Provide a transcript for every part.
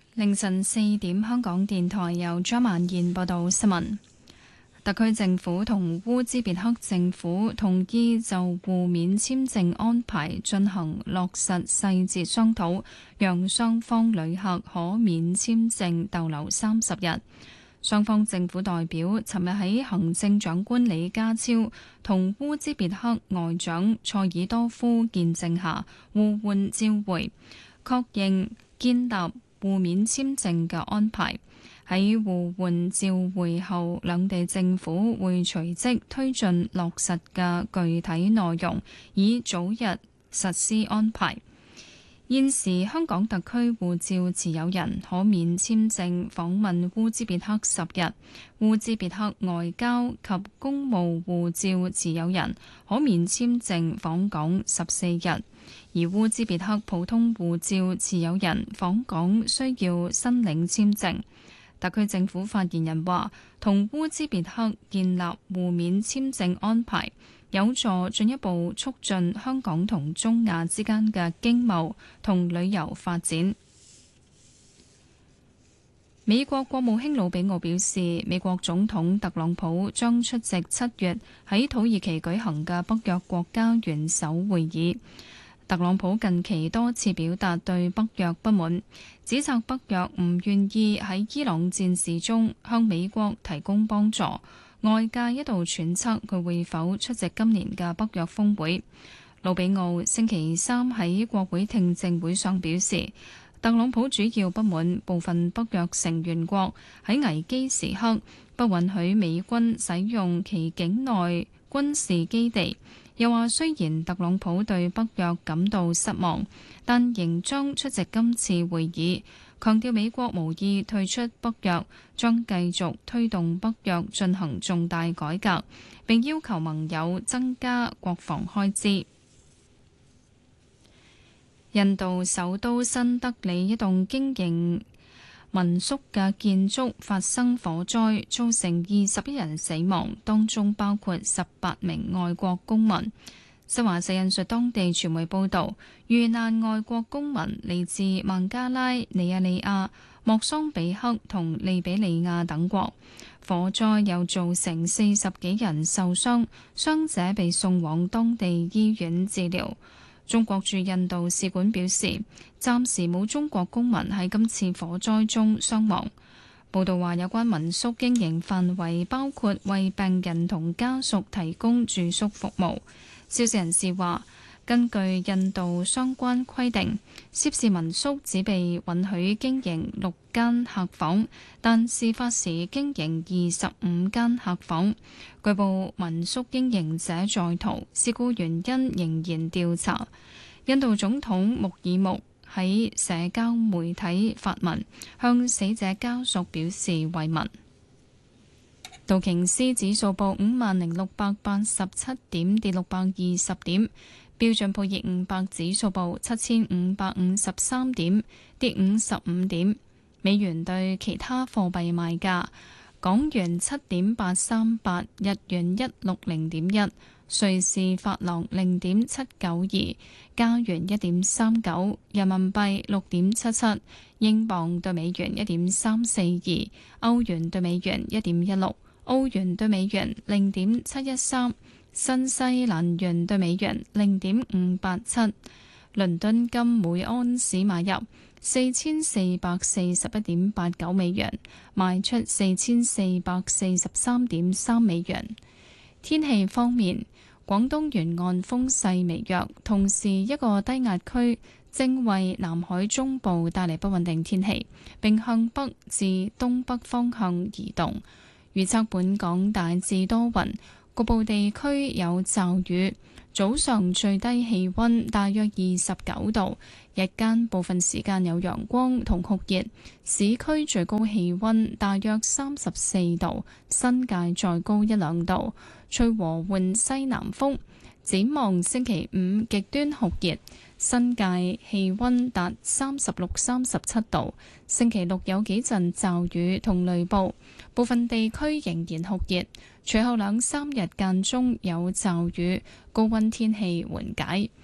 凌晨4點，香港電台由張曼燕報道新聞。特區政府同烏茲別克政府同意就互免簽證安排進行落實細節商討，讓雙方旅客可免簽證逗留30日。雙方政府代表尋日喺行政長官李家超同烏茲別克外長塞爾多夫見證下互換照會，確認建立互免簽證嘅安排。喺互換照會後，兩地政府會隨即推進落實嘅具體內容，以早日實施安排。現時香港特區護照持有人可免簽證訪問烏茲別克10日，烏茲別克外交及公務護照持有人可免簽證訪港14日，而烏茲別克普通護照持有人訪港需要申領簽證。特區政府發言人話，同烏茲別克建立互免簽證安排，有助進一步促進香港同中亞之間嘅經貿同旅遊發展。美國國務卿魯比奧表示，美國總統特朗普將出席7月喺土耳其舉行嘅北約國家元首會議。特朗普近期多次表達對北約不滿，指責北約唔願意喺伊朗戰事中向美國提供幫助。外界一度揣測佢會否出席今年嘅北約峰會。魯比奧星期三喺國會聽證會上表示，特朗普主要不滿部分北約成員國喺危機時刻不允許美軍使用其境內軍事基地。又話雖然特朗普對北約感到失望，但仍將出席今次會議，強調美國無意退出北約，將繼續推動北約進行重大改革，並要求盟友增加國防開支。印度首都新德里一棟經營民宿嘅建築發生火災，造成21人死亡，當中包括18名外國公民。新華社引述當地傳媒報道，遇難外國公民嚟自孟加拉、尼日利亞、莫桑比克同利比里亞等國。火災又造成40幾人受傷，傷者被送往當地醫院治療。中國駐印度使館表示，暫時冇中國公民喺今次火災中傷亡。報道話，有關民宿經營範圍包括為病人同家屬提供住宿服務。消息人士話，根據印度相關規定，涉事民宿只被允許經營6間客房，但事發時經營25間客房。據報民宿經營者在逃，事故原因仍然調查。印度總統穆爾穆喺社交媒體發文，向死者家屬表示慰問。道瓊斯指數報50,687點，跌620點。標準普爾500指數報7,553點，跌55點。美元對其他貨幣賣價：港元7.838，日元160.1，瑞士法郎0.792，加元1.39，人民幣6.77，英鎊對美元1.342，歐元對美元1.16，澳元對美元0.713。新西蘭元對美元0.587，倫敦金每安士買入4441.89美元，賣出4443.3美元。天氣方面，廣東沿岸風勢微弱，同時一個低壓區正為南海中部帶嚟不穩定天氣，並向北至東北方向移動。預測本港大致多雲，局部地區有驟雨，早上最低氣溫大約29度，日間部分時間有陽光同酷熱，市區最高氣溫大約34度，新界再高1-2度，吹和緩西南風。展望星期五極端酷熱，新界氣溫達36、37度。星期六有幾陣驟雨同雷暴，部分地區仍然酷熱。隨後2-3日間中有驟雨，高溫天氣緩解。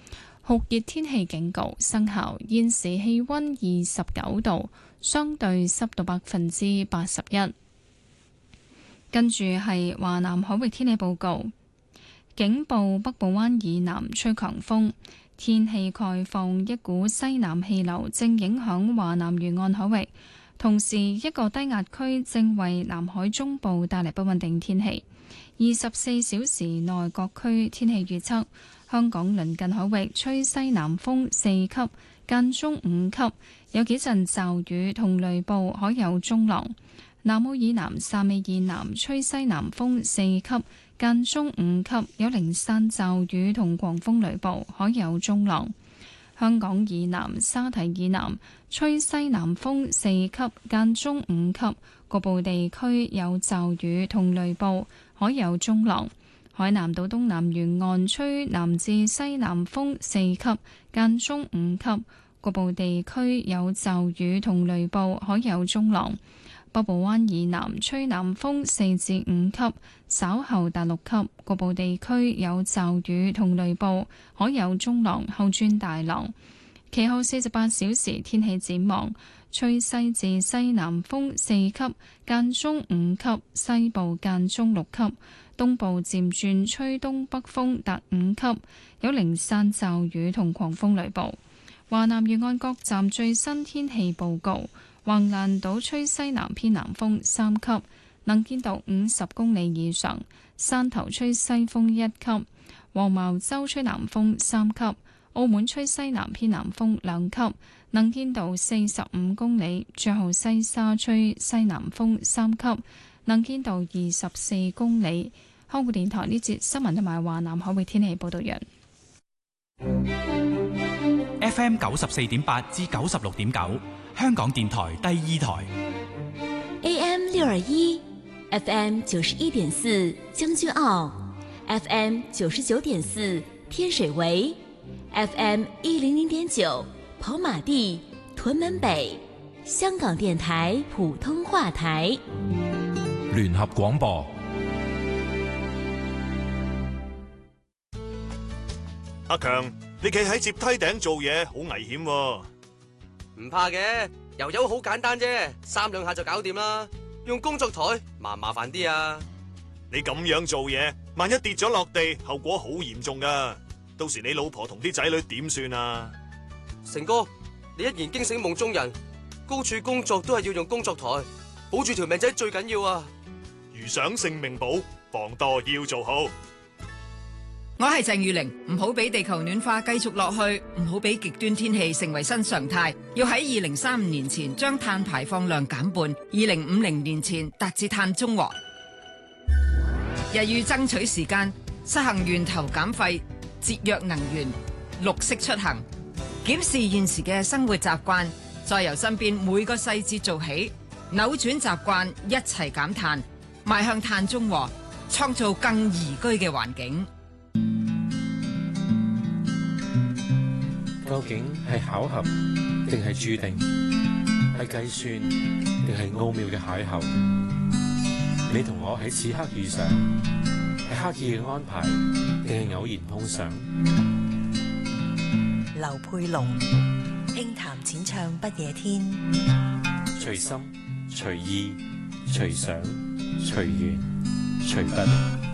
酷熱天氣警告生效。現時氣溫29度，相對濕度81%。跟住係華南海域天氣報告，警報北部灣以南吹強風，天氣概況，一股西南氣流正影響華南沿岸海域，同時一個低壓區正為南海中部帶嚟不穩定天氣。24小時內各區天氣預測：香港鄰近海域吹西南風4級，間中5級，有幾陣驟雨同雷暴，海有中浪。南澳以南、汕尾以南吹西南風4級，間中5級，有零散驟雨同狂風雷暴，海有中浪。香港以南、沙堤以南吹西南風4級，間中5級，局部地區有驟雨同雷暴，海有中浪。海南島東南沿岸吹南至西南風4級，間中5級，局部地區有驟雨同雷暴，海有中浪。北部灣以南吹南風4至5級，稍後達6級，局部地區有驟雨同雷暴，海有中浪，後轉大浪。其後48小時天氣展望，吹西至西南風4級，間中5級，西部間中6級，東部漸轉吹東北風達5級，有零散驟雨同狂風雷暴。華南沿岸各站最新天氣報告。橫瀾島吹西南偏南風3級，能見度50公里以上；汕頭吹西風1級，黃茅洲吹南風3級，澳門吹西南偏南風2級，能見度45公里；最後西沙吹西南風3級，能見度24公里。香港電台呢節新聞同埋華南海域天氣報道完。 FM 94.8至96.9。香港電台第2台 AM 621 FM 91.4將軍澳 FM 99.4天水圍 FM 100.9跑馬地屯門北香港電台普通話台聯合廣播。 阿強，你企喺接梯頂做嘢好危險喎。 唔怕嘅，油油好簡單啫，3兩下就搞掂啦。用工作台麻煩啲啊。 你咁樣做嘢，萬一跌咗落地，後果好嚴重噶。到時你老婆同啲仔女點算啊？ 成哥，你一言驚醒夢中人，高處工作都係要用工作台，保住條命仔最緊要啊。 如想性命保，防墮要做好。 我係鄭裕玲，唔好俾地球暖化繼續落去，唔好俾極端天氣成為新常態。要喺2035年前將碳排放量減半，2050年前達至碳中和。日欲爭取時間，實行源頭減廢、節約能源、綠色出行，檢視現時嘅生活習慣，再由身邊每個細節做起，扭轉習慣，一齊減碳，邁向碳中和，創造更宜居嘅環境。 究竟係巧合定係注定？係計算定係奧妙嘅邂逅？你同我喺此刻遇上，係刻意嘅安排定係偶然碰上？ 劉佩龍輕談淺唱不夜天， 隨心隨意隨想隨緣隨筆。